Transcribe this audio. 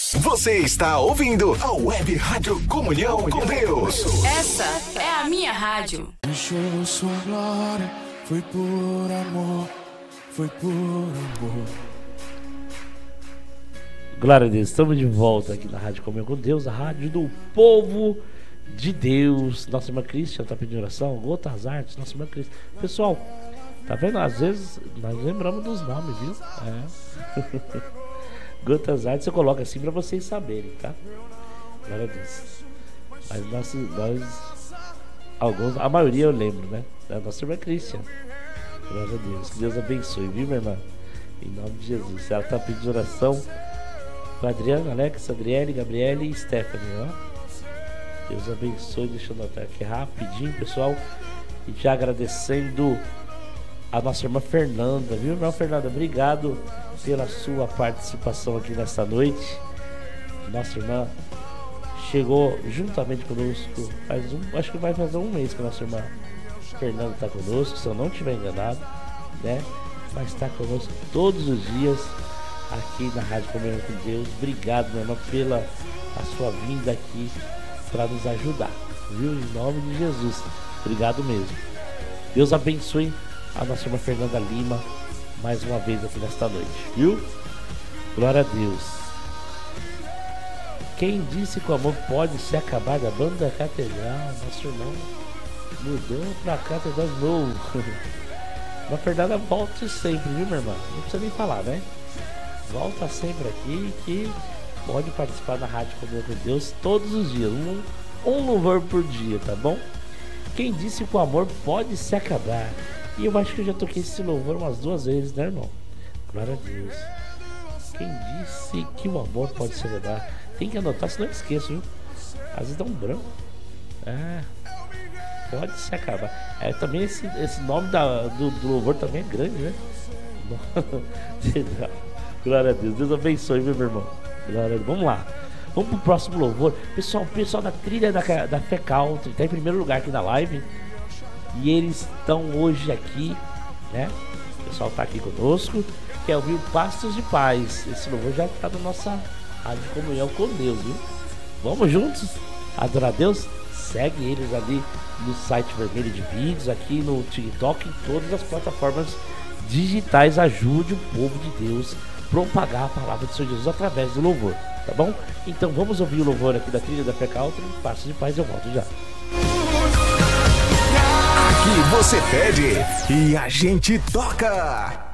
Você está ouvindo a Web Rádio Comunhão com Deus. Essa é a minha rádio. Deixou sua glória, foi por amor, foi por amor. Glória a Deus, estamos de volta aqui na Rádio Comunhão com Deus, a rádio do povo de Deus. Nossa irmã Cristian tá pedindo oração, Gotas Artes, nossa irmã Cristian. Pessoal, tá vendo? Às vezes nós lembramos dos nomes, viu? É. Gotas Artes eu coloco assim pra vocês saberem, tá? Glória a Deus. Mas nós alguns, a maioria eu lembro, né? Da nossa irmã Cristian. Glória a Deus, que Deus abençoe, viu, minha irmã? Em nome de Jesus. Ela tá pedindo oração para Adriana, Alex, Adriele, Gabriele e Stephanie, ó. Deus abençoe. Deixa eu anotar aqui rapidinho, pessoal. E já agradecendo a nossa irmã Fernanda, viu, irmã Fernanda? Obrigado pela sua participação aqui nesta noite. Nossa irmã chegou juntamente conosco acho que vai fazer um mês que a nossa irmã Fernanda está conosco, se eu não estiver enganado, né? Mas está conosco todos os dias aqui na Rádio Comunhão com Deus. Obrigado, minha irmã, pela a sua vinda aqui para nos ajudar, viu? Em nome de Jesus, obrigado mesmo. Deus abençoe a nossa irmã Fernanda Lima mais uma vez aqui nesta noite, viu? Glória a Deus. Quem disse que o amor pode se acabar da banda Catedral? Nosso irmão mudou pra Catedral de novo. A Fernanda volte sempre, viu, minha irmã? Não precisa nem falar, né? Volta sempre aqui que pode participar da Rádio Comunhão com Deus todos os dias, um louvor por dia, tá bom? Quem disse que o amor pode se acabar? E eu acho que eu já toquei esse louvor umas 2 vezes, né, irmão? Glória a Deus. Quem disse que o amor pode se acabar? Tem que anotar, senão eu esqueço, viu? Às vezes dá um branco. Pode se acabar. Também esse nome do louvor também é grande, né? Glória a Deus. Deus abençoe, meu irmão. Glória a Deus. Vamos lá. Vamos pro próximo louvor. Pessoal, o pessoal da trilha da Fé Country tá em primeiro lugar aqui na live. E eles estão hoje aqui, né? O pessoal tá aqui conosco. Quer ouvir Pastos de Paz. Esse louvor já tá na nossa Rádio Comunhão com Deus, viu? Vamos juntos adorar a Deus? Segue eles ali no site vermelho de vídeos, aqui no TikTok, em todas as plataformas digitais. Ajude o povo de Deus a propagar a palavra do Senhor Jesus através do louvor, tá bom? Então vamos ouvir o louvor aqui da trilha da Fé Country. Passos de Paz, eu volto já. Aqui você pede e a gente toca.